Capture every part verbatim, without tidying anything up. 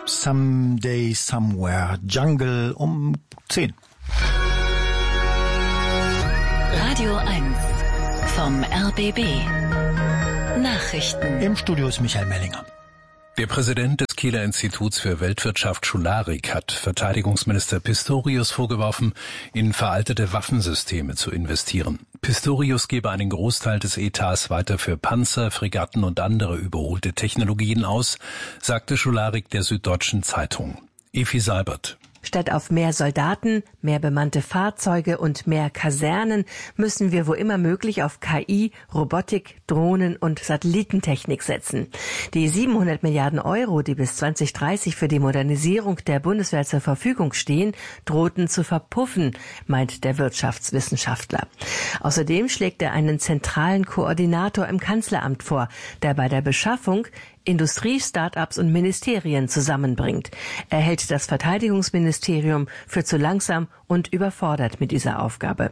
Someday Somewhere Jungle um zehn. Radio eins vom R B B. Nachrichten. Im Studio ist Michael Mellinger. Der Präsident des Kieler Instituts für Weltwirtschaft Schularik hat Verteidigungsminister Pistorius vorgeworfen, in veraltete Waffensysteme zu investieren. Pistorius gebe einen Großteil des Etats weiter für Panzer, Fregatten und andere überholte Technologien aus, sagte Schularik der Süddeutschen Zeitung. Efi Seibert. Statt auf mehr Soldaten, mehr bemannte Fahrzeuge und mehr Kasernen müssen wir wo immer möglich auf K I, Robotik, Drohnen und Satellitentechnik setzen. Die siebenhundert Milliarden Euro, die bis zwanzig dreißig für die Modernisierung der Bundeswehr zur Verfügung stehen, drohten zu verpuffen, meint der Wirtschaftswissenschaftler. Außerdem schlägt er einen zentralen Koordinator im Kanzleramt vor, der bei der Beschaffung Industrie, Start-ups und Ministerien zusammenbringt. Er hält das Verteidigungsministerium für zu langsam und überfordert mit dieser Aufgabe.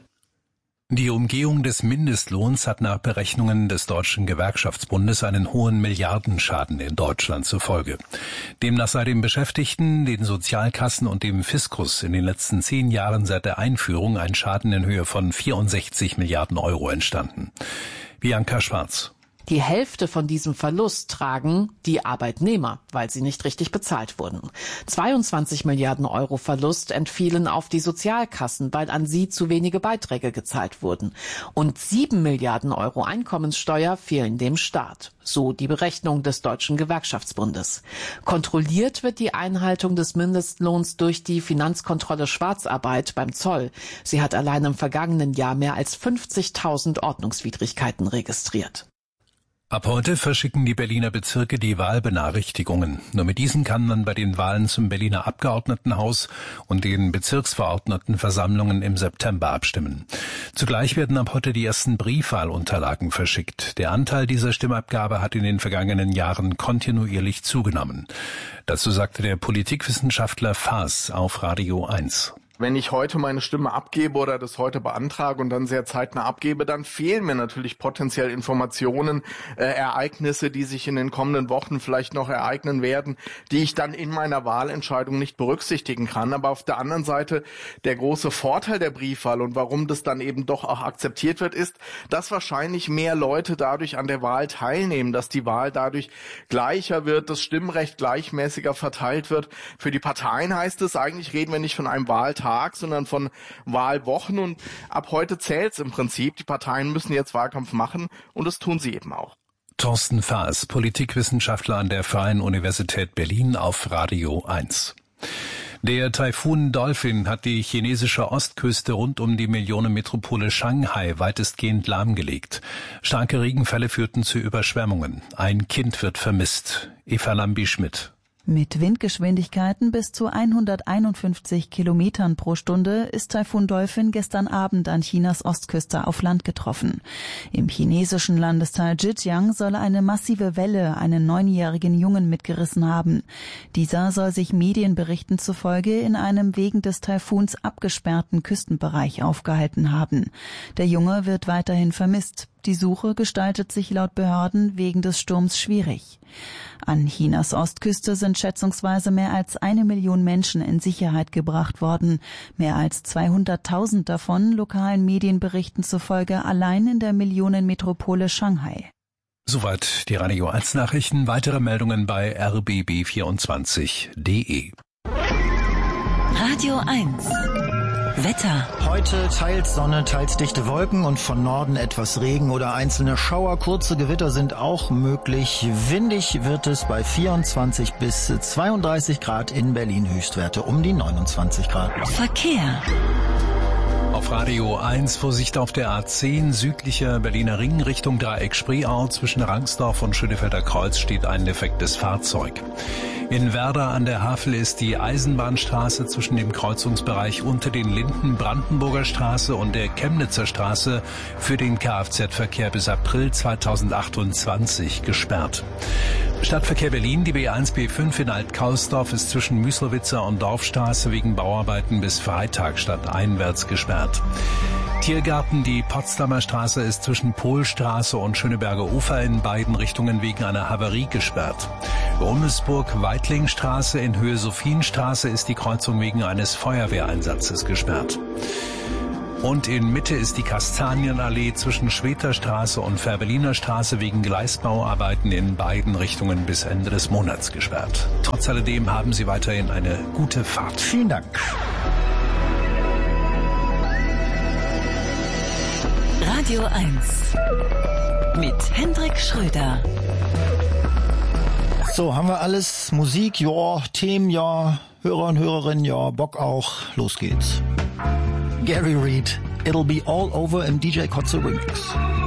Die Umgehung des Mindestlohns hat nach Berechnungen des Deutschen Gewerkschaftsbundes einen hohen Milliardenschaden in Deutschland zur Folge. Demnach sei den Beschäftigten, den Sozialkassen und dem Fiskus in den letzten zehn Jahren seit der Einführung ein Schaden in Höhe von vierundsechzig Milliarden Euro entstanden. Bianca Schwarz. Die Hälfte von diesem Verlust tragen die Arbeitnehmer, weil sie nicht richtig bezahlt wurden. zweiundzwanzig Milliarden Euro Verlust entfielen auf die Sozialkassen, weil an sie zu wenige Beiträge gezahlt wurden. Und sieben Milliarden Euro Einkommenssteuer fehlen dem Staat. So die Berechnung des Deutschen Gewerkschaftsbundes. Kontrolliert wird die Einhaltung des Mindestlohns durch die Finanzkontrolle Schwarzarbeit beim Zoll. Sie hat allein im vergangenen Jahr mehr als fünfzigtausend Ordnungswidrigkeiten registriert. Ab heute verschicken die Berliner Bezirke die Wahlbenachrichtigungen. Nur mit diesen kann man bei den Wahlen zum Berliner Abgeordnetenhaus und den Bezirksverordnetenversammlungen im September abstimmen. Zugleich werden ab heute die ersten Briefwahlunterlagen verschickt. Der Anteil dieser Stimmabgabe hat in den vergangenen Jahren kontinuierlich zugenommen. Dazu sagte der Politikwissenschaftler Faas auf Radio eins. Wenn ich heute meine Stimme abgebe oder das heute beantrage und dann sehr zeitnah abgebe, dann fehlen mir natürlich potenziell Informationen, äh, Ereignisse, die sich in den kommenden Wochen vielleicht noch ereignen werden, die ich dann in meiner Wahlentscheidung nicht berücksichtigen kann. Aber auf der anderen Seite der große Vorteil der Briefwahl und warum das dann eben doch auch akzeptiert wird, ist, dass wahrscheinlich mehr Leute dadurch an der Wahl teilnehmen, dass die Wahl dadurch gleicher wird, das Stimmrecht gleichmäßiger verteilt wird. Für die Parteien heißt es, eigentlich reden wir nicht von einem Wahltag, Tag, sondern von Wahlwochen, und ab heute zählt's im Prinzip. Die Parteien müssen jetzt Wahlkampf machen und das tun sie eben auch. Thorsten Faas, Politikwissenschaftler an der Freien Universität Berlin auf Radio eins. Der Taifun Dolphin hat die chinesische Ostküste rund um die Millionenmetropole Shanghai weitestgehend lahmgelegt. Starke Regenfälle führten zu Überschwemmungen. Ein Kind wird vermisst. Eva Lambi-Schmidt. Mit Windgeschwindigkeiten bis zu hunderteinundfünfzig Kilometern pro Stunde ist Taifun Dolphin gestern Abend an Chinas Ostküste auf Land getroffen. Im chinesischen Landesteil Zhejiang soll eine massive Welle einen neunjährigen Jungen mitgerissen haben. Dieser soll sich Medienberichten zufolge in einem wegen des Taifuns abgesperrten Küstenbereich aufgehalten haben. Der Junge wird weiterhin vermisst. Die Suche gestaltet sich laut Behörden wegen des Sturms schwierig. An Chinas Ostküste sind schätzungsweise mehr als eine Million Menschen in Sicherheit gebracht worden. Mehr als zweihunderttausend davon, lokalen Medienberichten zufolge, allein in der Millionenmetropole Shanghai. Soweit die Radio eins Nachrichten. Weitere Meldungen bei r b b vierundzwanzig punkt d e. Radio eins. Wetter. Heute teils Sonne, teils dichte Wolken und von Norden etwas Regen oder einzelne Schauer. Kurze Gewitter sind auch möglich. Windig wird es bei vierundzwanzig bis zweiunddreißig Grad, in Berlin Höchstwerte um die neunundzwanzig Grad. Verkehr. Auf Radio eins Vorsicht auf der A zehn, südlicher Berliner Ring Richtung Dreieck Spreeau. Zwischen Rangsdorf und Schönefelder Kreuz steht ein defektes Fahrzeug. In Werder an der Havel ist die Eisenbahnstraße zwischen dem Kreuzungsbereich unter den Linden Brandenburger Straße und der Chemnitzer Straße für den Kfz-Verkehr bis April zweitausendachtundzwanzig gesperrt. Stadtverkehr Berlin, die B eins B fünf in Alt-Kausdorf ist zwischen Müslowitzer und Dorfstraße wegen Bauarbeiten bis Freitag stadteinwärts gesperrt. Tiergarten, die Potsdamer Straße ist zwischen Polstraße und Schöneberger Ufer in beiden Richtungen wegen einer Havarie gesperrt. Rummelsburg weiter Wittlingstraße in Höhe Sophienstraße ist die Kreuzung wegen eines Feuerwehreinsatzes gesperrt. Und in Mitte ist die Kastanienallee zwischen Schweterstraße und Fährberliner Straße wegen Gleisbauarbeiten in beiden Richtungen bis Ende des Monats gesperrt. Trotz alledem haben Sie weiterhin eine gute Fahrt. Vielen Dank. Radio eins mit Hendrik Schröder. So, haben wir alles. Musik, ja, Themen, ja, Hörer und Hörerinnen, ja, Bock auch. Los geht's. Gary Reed, It'll Be All Over im D J Kotze Remix.